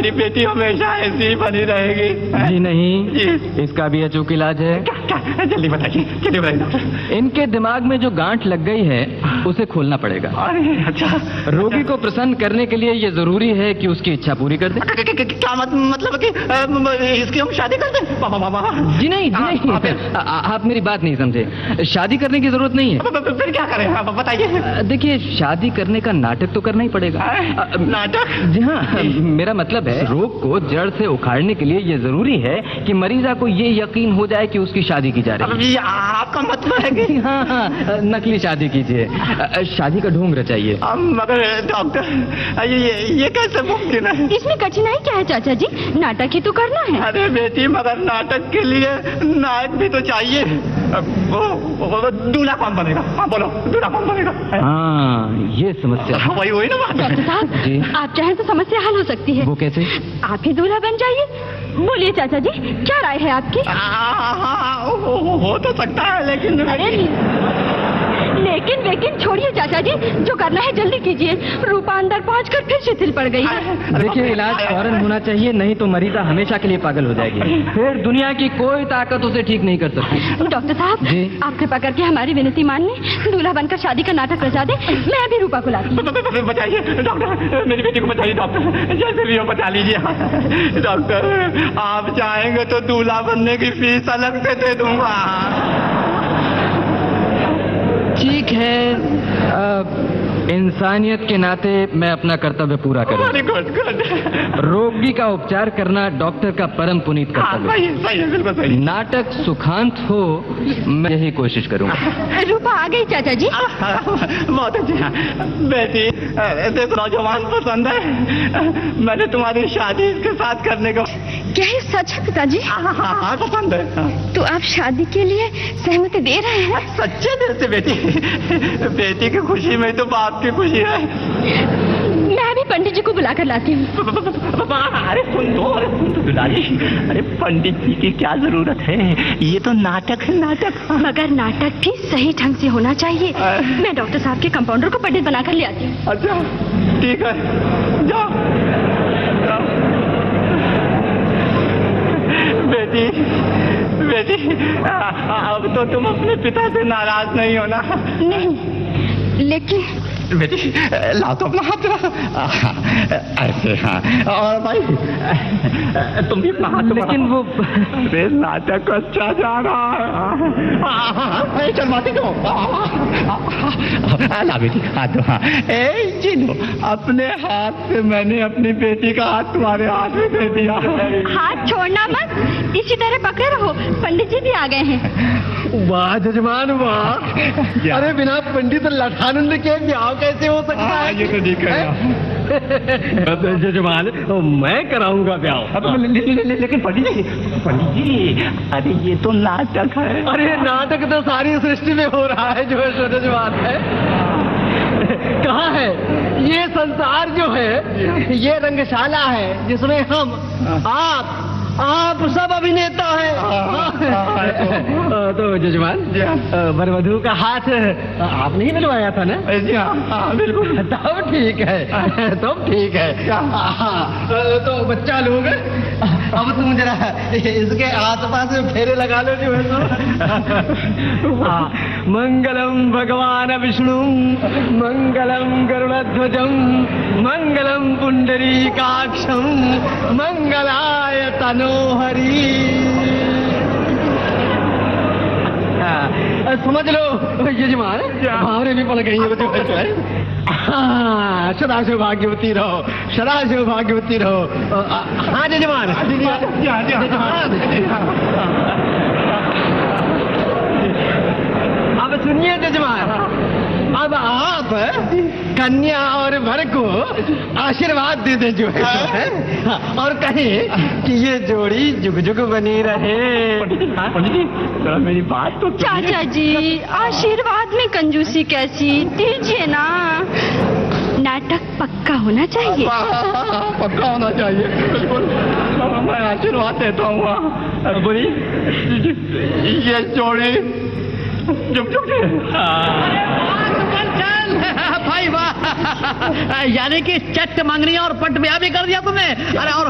मेरी बेटी हमेशा ऐसी ही बनी रहेगी। जी नहीं जी। इसका भी अचूक इलाज है। क्या जल्दी बताइए, जल्दी बताइए डॉक्टर। इनके दिमाग में जो गांठ लग गई है उसे खोलना पड़ेगा। अरे अच्छा। रोगी को प्रसन्न करने के लिए ये जरूरी है कि उसकी इच्छा पूरी कर दें। क्या मतलब कि इसकी हम शादी कर दें? जी नहीं, जी नहीं, आप मेरी बात नहीं समझे। शादी करने की जरूरत नहीं है। फिर क्या करें आप बताइए। देखिए, शादी करने का नाटक तो करना ही पड़ेगा। नाटक? जी हाँ, मेरा मतलब है रोग को जड़ से उखाड़ने के लिए ये जरूरी है कि मरीजा को ये यकीन हो जाए कि उसकी शादी की जा रही है। आपका मतलब है कि? हाँ हाँ, नकली शादी कीजिए, शादी का ढोंग रचाइए। मगर डॉक्टर ये कैसे मुमकिन है? इसमें कठिनाई क्या है चाचा जी? नाटक ही तो करना है। अरे बेटी, मगर नाटक के लिए नायक भी तो चाहिए। वो दूल्हा कौन बनेगा? हाँ बोलो, दूल्हा कौन बनेगा? हाँ, ये समस्या है। वही ना बात। डॉक्टर साहब जी, आप चाहें तो समस्या हल हो सकती है। वो कैसे? आप ही दूल्हा बन जाइए। बोलिए चाचा जी, क्या राय है आपकी? हो तो सकता है, लेकिन लेकिन छोड़िए चाचा जी, जो करना है जल्दी कीजिए। रूपा अंदर पहुंचकर फिर शिथिल पड़ गई है। देखिए, इलाज फौरन होना चाहिए, नहीं तो मरीजा हमेशा के लिए पागल हो जाएगी। फिर दुनिया की कोई ताकत उसे ठीक नहीं कर सकती। डॉक्टर साहब जी, आप कृपा करके हमारी विनती मान लें, दूल्हा बनकर शादी का नाटक रचा दे। मैं अभी रूपा को लाती हूँ। बचाइए डॉक्टर, मेरी बेटी को बचाइए डॉक्टर, जैसे भी हो बचा लीजिए। डॉक्टर, आप चाहेंगे तो दूल्हा बनने की फीस अलग से दे दूंगा। ठीक है, इंसानियत के नाते मैं अपना कर्तव्य पूरा करूंगा। रोगी का उपचार करना डॉक्टर का परम पुनीत कर्तव्य है। सही है, बिल्कुल सही। नाटक सुखांत हो, मैं यही कोशिश करूंगा। रूपा आ गई चाचा जी। बहुत अच्छा बेटी, देखो नौजवान पसंद है, मैंने तुम्हारी शादी इसके साथ करने को। क्या ये सच है पिताजी? हाँ पसंद है। तो आप शादी के लिए सहमति दे रहे हैं? सच्चे दिल से बेटी, बेटी की खुशी में तो बाप की खुशी है। मैं अभी पंडित जी को बुलाकर लाती हूँ। अरे सुन तो दुलारी, अरे पंडित जी की क्या जरूरत है, ये तो नाटक है, नाटक। मगर नाटक भी सही ढंग से होना चाहिए। मैं डॉक्टर साहब के कंपाउंडर को पंडित बनाकर ले आती हूँ। अच्छा ठीक है, जाओ। बेटी, अब तो तुम अपने पिता से नाराज नहीं हो ना? नहीं, लेकिन बेटी लाओ तो अपना हाथ। ऐसे हाँ, और भाई तुम भी अपना हाथ। लेकिन वो नाटक अच्छा जा रहा है। चल माती दो। ला बेटी हाथ दो। हाँ जी लो, अपने हाथ से मैंने अपनी बेटी का हाथ तुम्हारे हाथ में दे दिया। हाथ छोड़ना मत, इसी तरह पकड़े रहो। पंडित जी भी आ गए हैं। वाह जजमान वाह, अरे बिना पंडित लठानंद के ब्याह कैसे हो सकता है? ये तो ठीक है जजमान, मैं कराऊंगा ब्याह। लेकिन पंडित जी, अरे ये तो नाटक है। अरे नाटक तो सारी सृष्टि में हो रहा है, जो है जजमान है। कहाँ है ये संसार? जो है ये रंगशाला है जिसमें हम आप सब अभिनेता हैं। तो जजमान, वरवधू का हाथ आपने ही मिलवाया था ना? जी हाँ बिल्कुल। तब ठीक है, तब ठीक है। तो बच्चा लोग, अब तुम जरा इसके आसपास फेरे लगा लो जो है तो। मंगलम भगवान विष्णु, मंगलम गरुड़ध्वजम, मंगलम पुंडरीकाक्षम, मंगलाय तनोहरि। समझ लो यजमान, भावरे भी पड़ गई है। सदा सौभाग्यवती रहो, सदा सौभाग्यवती रहो। हाँ जजमान। अब सुनिए जजमान, अब आप कन्या और वर को आशीर्वाद दे दे जो है, और कहें कि ये जोड़ी जुग जुग बनी रहे। पंडित जी मेरी बात तो। चाचा जी आशीर्वाद में कंजूसी कैसी? दीजिए ना। नाटक पक्का होना चाहिए। पक्का होना चाहिए, बिल्कुल। मैं आशीर्वाद देता हूँ। बोली ये जोड़ी जुग जुग। भाई वाह, यानी कि चट मंगनी और पट ब्याह भी कर दिया तुमने। अरे और